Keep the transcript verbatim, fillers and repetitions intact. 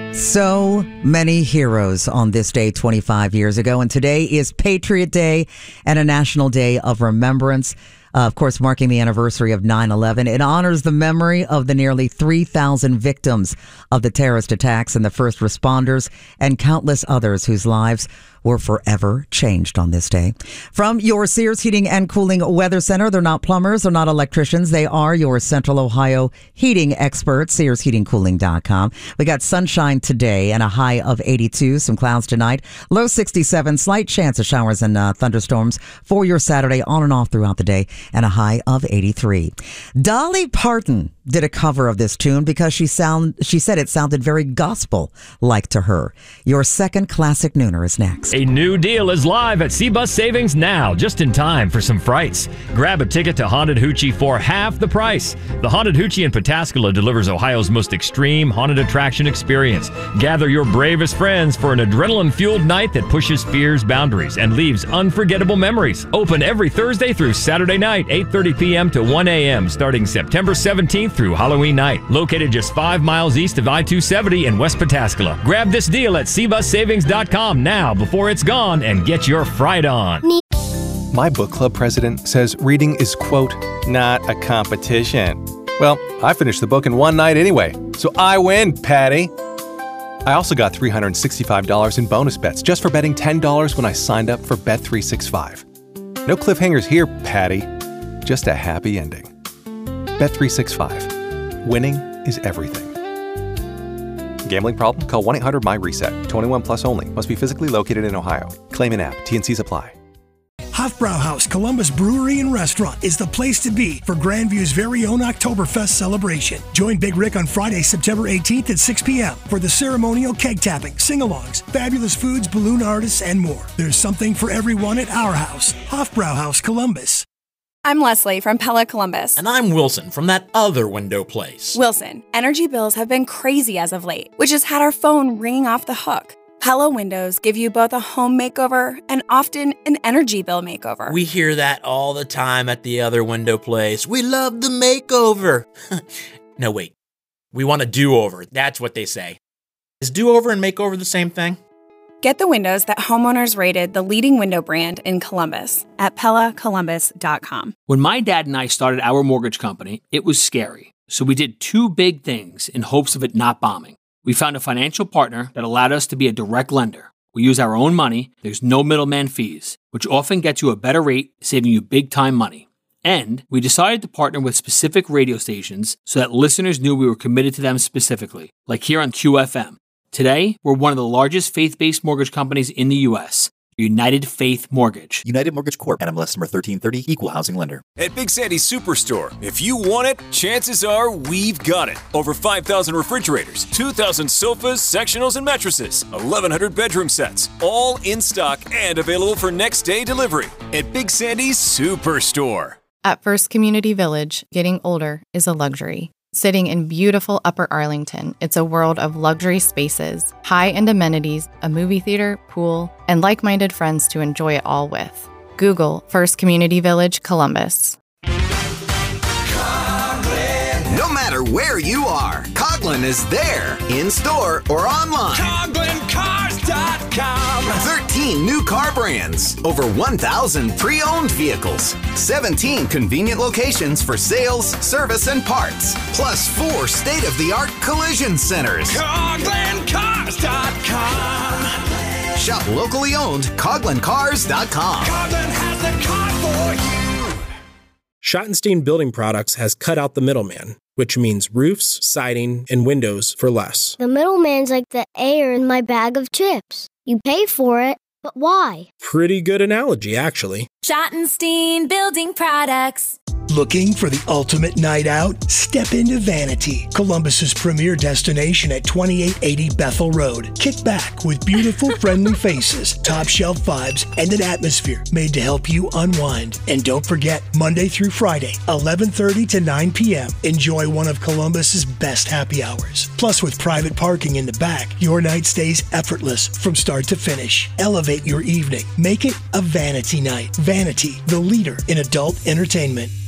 So many heroes on this day twenty-five years ago, and today is Patriot Day and a national day of remembrance. Uh, of course, marking the anniversary of nine eleven. It honors the memory of the nearly three thousand victims of the terrorist attacks and the first responders and countless others whose lives were forever changed on this day. From your Sears Heating and Cooling Weather Center, they're not plumbers, they're not electricians, they are your Central Ohio heating experts, sears heating cooling dot com. We got sunshine today and a high of eighty-two, some clouds tonight, low sixty-seven, slight chance of showers and uh, thunderstorms for your Saturday on and off throughout the day, and a high of eighty-three. Dolly Parton did a cover of this tune because she sound she said it sounded very gospel-like to her. Your second classic nooner is next. A new deal is live at C-Bus Savings now, just in time for some frights. Grab a ticket to Haunted Hoochie for half the price. The Haunted Hoochie in Pataskala delivers Ohio's most extreme haunted attraction experience. Gather your bravest friends for an adrenaline-fueled night that pushes fear's boundaries and leaves unforgettable memories. Open every Thursday through Saturday night, eight thirty p.m. to one a.m., starting September seventeenth through Halloween night. Located just five miles east of I two seventy in West Pataskala. Grab this deal at c bus savings dot com now before it's gone and get your fright on. My book club president says reading is, quote, not a competition. Well, I finished the book in one night anyway, so I win, Patty. I also got three hundred sixty-five dollars in bonus bets just for betting ten dollars when I signed up for Bet three sixty-five. No cliffhangers here, Patty. Just a happy ending. Bet three sixty-five. Winning is everything. Gambling problem? Call one eight hundred my reset. twenty-one plus only. Must be physically located in Ohio. Claim in app. T and Cs apply. Hofbrauhaus Columbus Brewery and Restaurant is the place to be for Grandview's very own Oktoberfest celebration. Join Big Rick on Friday, September eighteenth at six p.m. for the ceremonial keg tapping, sing-alongs, fabulous foods, balloon artists, and more. There's something for everyone at our house. Hofbrauhaus Columbus. I'm Leslie from Pella Columbus. And I'm Wilson from that other window place. Wilson, energy bills have been crazy as of late, which has had our phone ringing off the hook. Pella windows give you both a home makeover and often an energy bill makeover. We hear that all the time at the other window place. We love the makeover. No, wait. We want a do-over. That's what they say. Is do-over and makeover the same thing? Get the windows that homeowners rated the leading window brand in Columbus at pella columbus dot com. When my dad and I started our mortgage company, it was scary. So we did two big things in hopes of it not bombing. We found a financial partner that allowed us to be a direct lender. We use our own money, there's no middleman fees, which often gets you a better rate, saving you big time money. And we decided to partner with specific radio stations so that listeners knew we were committed to them specifically, like here on Q F M. Today, we're one of the largest faith-based mortgage companies in the U S, United Faith Mortgage. United Mortgage Corp. N M L S number thirteen thirty, Equal Housing Lender. At Big Sandy's Superstore, if you want it, chances are we've got it. Over five thousand refrigerators, two thousand sofas, sectionals, and mattresses, eleven hundred bedroom sets, all in stock and available for next day delivery. At Big Sandy's Superstore. At First Community Village, getting older is a luxury. Sitting in beautiful Upper Arlington, it's a world of luxury spaces, high-end amenities, a movie theater, pool, and like-minded friends to enjoy it all with. Google First Community Village, Columbus. No matter where you are, Coghlan is there, in-store or online. Coghlan Cars dot com. thirteen new car brands, over one thousand pre-owned vehicles, seventeen convenient locations for sales, service, and parts, plus four state-of-the-art collision centers. Coghlan Cars dot com. Shop locally owned, Coghlan Cars dot com. Coghlan has the car for you. Schottenstein Building Products has cut out the middleman, which means roofs, siding, and windows for less. The middleman's like the air in my bag of chips. You pay for it, but why? Pretty good analogy, actually. Schottenstein Building Products. Looking for the ultimate night out? Step into Vanity, Columbus's premier destination at twenty-eight eighty Bethel Road. Kick back with beautiful, friendly faces, top shelf vibes, and an atmosphere made to help you unwind. And don't forget, Monday through Friday, eleven thirty to nine p.m., enjoy one of Columbus's best happy hours. Plus, with private parking in the back, your night stays effortless from start to finish. Elevate your evening. Make it a Vanity night. Vanity, the leader in adult entertainment.